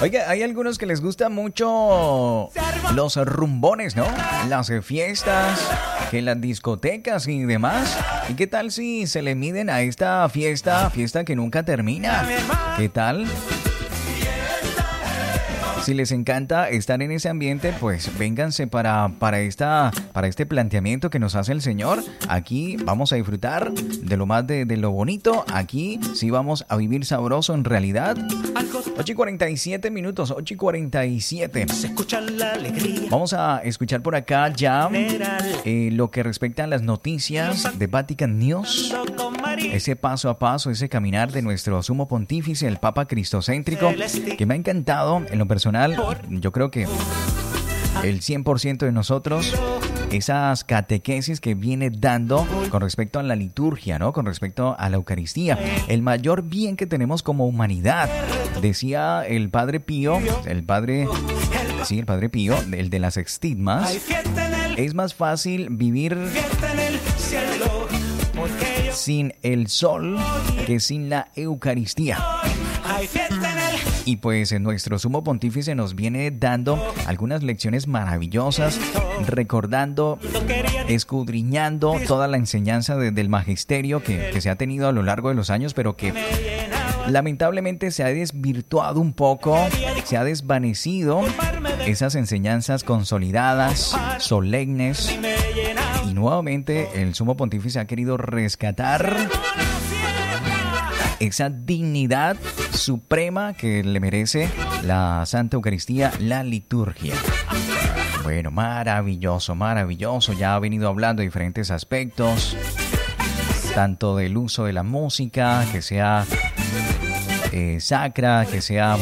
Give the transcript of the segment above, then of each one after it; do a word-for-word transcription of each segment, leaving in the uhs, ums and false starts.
Oiga, hay algunos que les gusta mucho los rumbones, ¿no? Las fiestas, que las discotecas y demás. ¿Y qué tal si se le miden a esta fiesta, fiesta que nunca termina? ¿Qué tal? Si les encanta estar en ese ambiente, pues vénganse para, para, esta, para este planteamiento que nos hace el Señor. Aquí vamos a disfrutar de lo más de, de lo bonito. Aquí sí vamos a vivir sabroso en realidad. ocho y cuarenta y siete minutos, ocho y cuarenta y siete. Vamos a escuchar por acá ya eh, lo que respecta a las noticias de Vatican News. Ese paso a paso, ese caminar de nuestro sumo pontífice, el Papa cristocéntrico, que me ha encantado en lo personal. Yo creo que el cien por ciento de nosotros, esas catequesis que viene dando con respecto a la liturgia, ¿no? Con respecto a la Eucaristía, el mayor bien que tenemos como humanidad. Decía el Padre Pío, el Padre, sí, el Padre Pío, el de las estigmas, es más fácil vivir sin el sol que sin la Eucaristía. Y pues nuestro sumo pontífice nos viene dando algunas lecciones maravillosas, recordando, escudriñando toda la enseñanza de, del magisterio que, que se ha tenido a lo largo de los años, pero que lamentablemente se ha desvirtuado un poco, se ha desvanecido esas enseñanzas consolidadas, solemnes, y nuevamente el sumo pontífice ha querido rescatar esa dignidad suprema que le merece la Santa Eucaristía, la liturgia. Bueno, maravilloso, maravilloso. Ya ha venido hablando de diferentes aspectos, tanto del uso de la música, que sea eh, sacra, que sea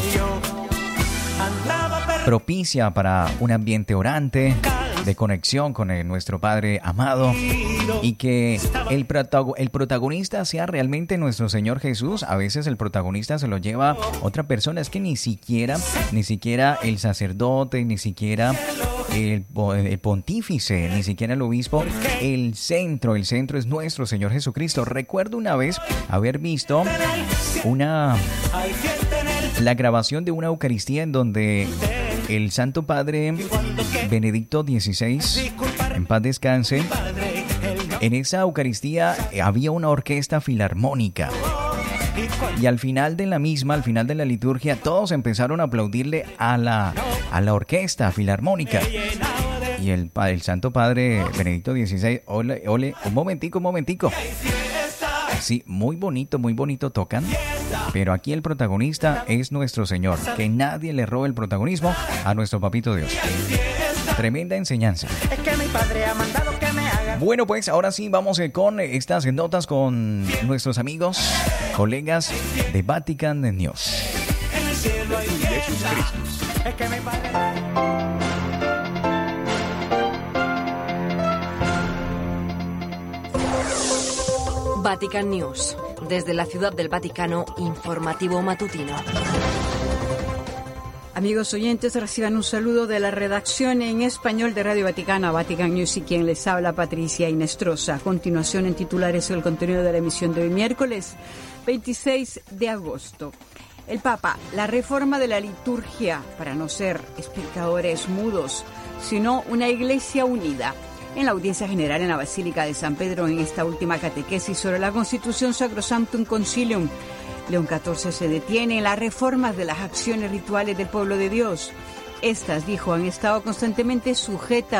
propicia para un ambiente orante, de conexión con el, nuestro Padre amado, y que el, protago- el protagonista sea realmente nuestro Señor Jesús. A veces el protagonista se lo lleva otra persona, es que ni siquiera, ni siquiera el sacerdote, ni siquiera el, el pontífice, ni siquiera el obispo, el centro, el centro es nuestro Señor Jesucristo. Recuerdo una vez haber visto una, la grabación de una Eucaristía en donde el Santo Padre Benedicto dieciséis, en paz descanse, en esa Eucaristía había una orquesta filarmónica. Y al final de la misma, al final de la liturgia, todos empezaron a aplaudirle a la, a la orquesta filarmónica. Y el, el Santo Padre Benedicto dieciséis, ole, ole, un momentico, un momentico. Sí, muy bonito, muy bonito tocan, pero aquí el protagonista es nuestro Señor. Que nadie le robe el protagonismo a nuestro Papito Dios. Tremenda enseñanza. Bueno, pues ahora sí vamos con estas notas con nuestros amigos, colegas de Vatican News. Vatican News, desde la Ciudad del Vaticano, informativo matutino. Amigos oyentes, reciban un saludo de la redacción en español de Radio Vaticana, Vatican News, y quien les habla, Patricia Inestrosa. A continuación, en titulares, el contenido de la emisión de hoy, miércoles veintiséis de agosto. El Papa, la reforma de la liturgia para no ser espectadores mudos, sino una iglesia unida. En la audiencia general en la Basílica de San Pedro, en esta última catequesis sobre la Constitución Sacrosanctum Concilium, León catorce se detiene en las reformas de las acciones rituales del pueblo de Dios. Estas, dijo, han estado constantemente sujetas